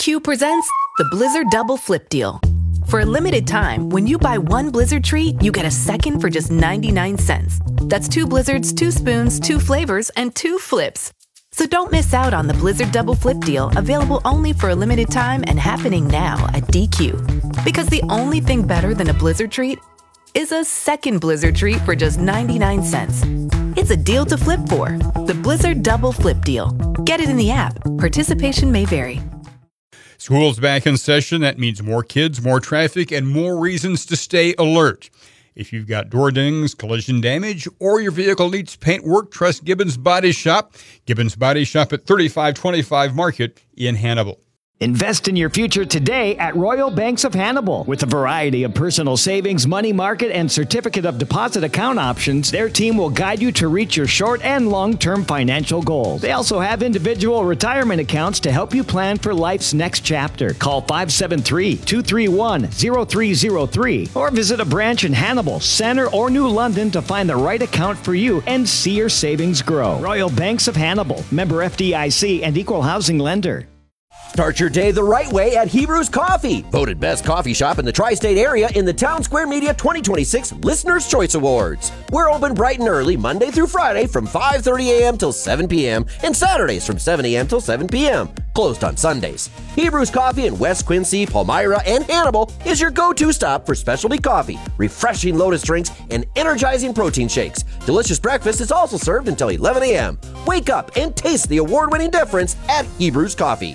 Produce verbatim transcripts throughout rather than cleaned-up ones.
Q presents the Blizzard Double Flip Deal. For a limited time, when you buy one Blizzard treat, you get a second for just ninety-nine cents. That's two Blizzards, two spoons, two flavors, and two flips. So don't miss out on the Blizzard Double Flip Deal, available only for a limited time and happening now at D Q. Because the only thing better than a Blizzard treat is a second Blizzard treat for just ninety-nine cents. It's a deal to flip for. The Blizzard Double Flip Deal. Get it in the app. Participation may vary. School's back in session. That means more kids, more traffic, and more reasons to stay alert. If you've got door dings, collision damage, or your vehicle needs paint work, trust Gibbons Body Shop. Gibbons Body Shop at thirty-five twenty-five Market in Hannibal. Invest in your future today at Royal Banks of Hannibal. With a variety of personal savings, money market, and certificate of deposit account options, their team will guide you to reach your short and long-term financial goals. They also have individual retirement accounts to help you plan for life's next chapter. Call five seven three, two three one, zero three zero three or visit a branch in Hannibal, Center, or New London to find the right account for you and see your savings grow. Royal Banks of Hannibal, member F D I C and equal housing lender. Start your day the right way at Hebrews Coffee. Voted best coffee shop in the tri-state area in the Town Square Media twenty twenty-six Listener's Choice Awards. We're open bright and early Monday through Friday from five thirty a.m. till seven p.m. and Saturdays from seven a.m. till seven p.m. Closed on Sundays. Hebrews Coffee in West Quincy, Palmyra, and Hannibal is your go-to stop for specialty coffee, refreshing lotus drinks, and energizing protein shakes. Delicious breakfast is also served until eleven a.m. Wake up and taste the award-winning difference at Hebrews Coffee.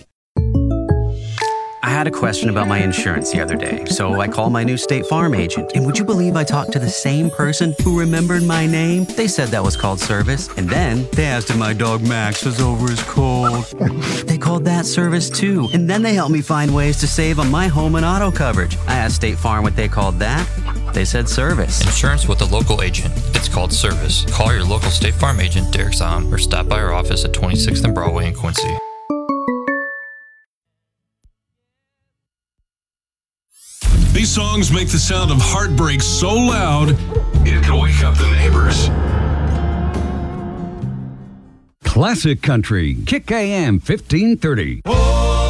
I had a question about my insurance the other day, so I called my new State Farm agent. And would you believe I talked to the same person who remembered my name? They said that was called service. And then they asked if my dog Max was over his cold. They called that service too. And then they helped me find ways to save on my home and auto coverage. I asked State Farm what they called that. They said service. Insurance with a local agent. It's called service. Call your local State Farm agent, Derek Zahn, or stop by our office at twenty-sixth and Broadway in Quincy. These songs make the sound of heartbreak so loud, it can wake up the neighbors. Classic Country, Kick A M fifteen thirty. Whoa.